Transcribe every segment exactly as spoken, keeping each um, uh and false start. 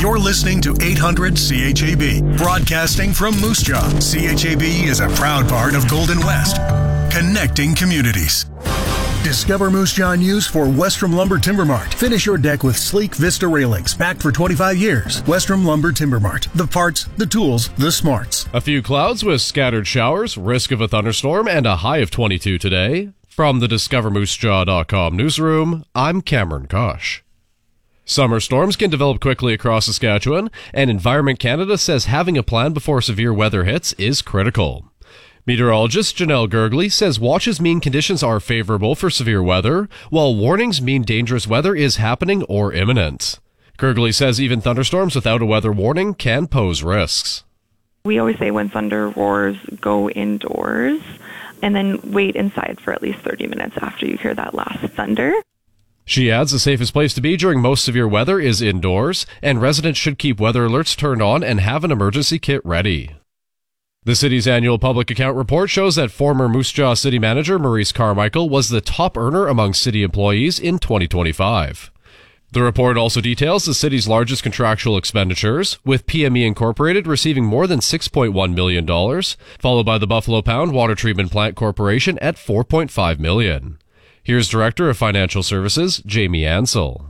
You're listening to eight hundred C H A B, broadcasting from Moose Jaw. C H A B is a proud part of Golden West, connecting communities. Discover Moose Jaw news for Westrom Lumber Timber Mart. Finish your deck with sleek Vista railings, backed for twenty-five years. Westrom Lumber Timber Mart. The parts, the tools, the smarts. A few clouds with scattered showers, risk of a thunderstorm, and a high of twenty-two today. From the Discover Moose Jaw dot com newsroom, I'm Cameron Kosh. Summer storms can develop quickly across Saskatchewan, and Environment Canada says having a plan before severe weather hits is critical. Meteorologist Janelle Gergley says watches mean conditions are favorable for severe weather, while warnings mean dangerous weather is happening or imminent. Gergley says even thunderstorms without a weather warning can pose risks. We always say when thunder roars, go indoors, and then wait inside for at least thirty minutes after you hear that last thunder. She adds the safest place to be during most severe weather is indoors, and residents should keep weather alerts turned on and have an emergency kit ready. The city's annual public account report shows that former Moose Jaw City Manager Maurice Carmichael was the top earner among city employees in twenty twenty-five. The report also details the city's largest contractual expenditures, with P M E Incorporated receiving more than six point one million dollars, followed by the Buffalo Pound Water Treatment Plant Corporation at four point five million dollars. Here's Director of Financial Services, Jamie Ansell.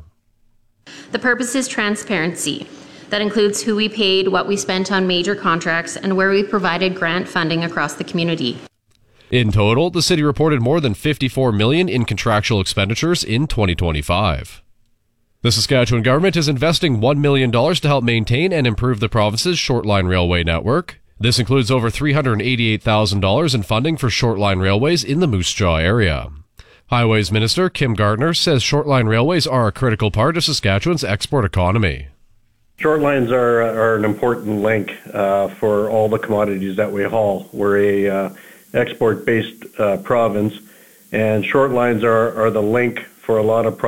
The purpose is transparency. That includes who we paid, what we spent on major contracts, and where we provided grant funding across the community. In total, the city reported more than fifty-four million dollars in contractual expenditures in twenty twenty-five. The Saskatchewan government is investing one million dollars to help maintain and improve the province's short-line railway network. This includes over three hundred eighty-eight thousand dollars in funding for short-line railways in the Moose Jaw area. Highways Minister Kim Gardner says short-line railways are a critical part of Saskatchewan's export economy. Short lines are, are an important link uh, for all the commodities that we haul. We're a uh, export-based uh, province, and short lines are, are the link for a lot of